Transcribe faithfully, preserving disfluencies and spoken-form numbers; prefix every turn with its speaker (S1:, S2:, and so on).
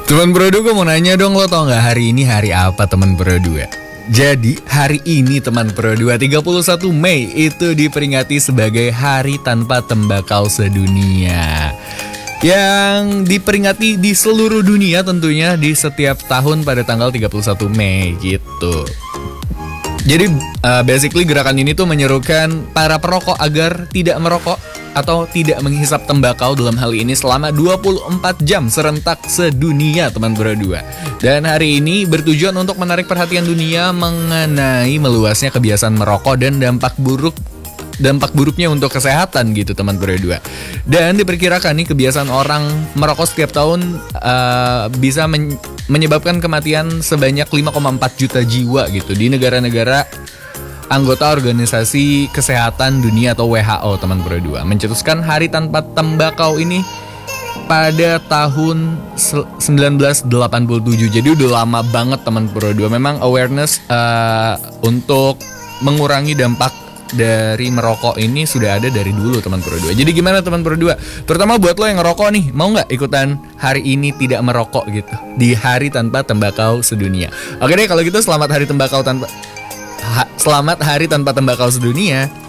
S1: Teman Bro dua, gue mau nanya dong, lo tau gak hari ini hari apa teman Bro dua? Jadi hari ini teman Bro dua, tiga puluh satu Mei itu diperingati sebagai Hari Tanpa Tembakau Sedunia, yang diperingati di seluruh dunia tentunya di setiap tahun pada tanggal tiga puluh satu Mei gitu. Jadi uh, basically gerakan ini tuh menyerukan para perokok agar tidak merokok atau tidak menghisap tembakau dalam hal ini selama dua puluh empat jam serentak sedunia teman Bro dua. Dan hari ini bertujuan untuk menarik perhatian dunia mengenai meluasnya kebiasaan merokok dan dampak buruk dampak buruknya untuk kesehatan gitu teman Bro dua. Dan diperkirakan nih kebiasaan orang merokok setiap tahun uh, bisa men- menyebabkan kematian sebanyak lima koma empat juta jiwa gitu di negara-negara anggota Organisasi Kesehatan Dunia atau W H O teman Bro dua, mencetuskan Hari Tanpa Tembakau ini pada tahun seribu sembilan ratus delapan puluh tujuh. Jadi udah lama banget teman Bro dua. Memang awareness uh, untuk mengurangi dampak dari merokok ini sudah ada dari dulu teman Bro dua. Jadi gimana teman Bro dua? Terutama buat lo yang ngerokok nih, mau nggak ikutan hari ini tidak merokok gitu di Hari Tanpa Tembakau Sedunia? Oke deh kalau gitu, selamat Hari Tembakau tanpa ha, Selamat Hari Tanpa Tembakau Sedunia.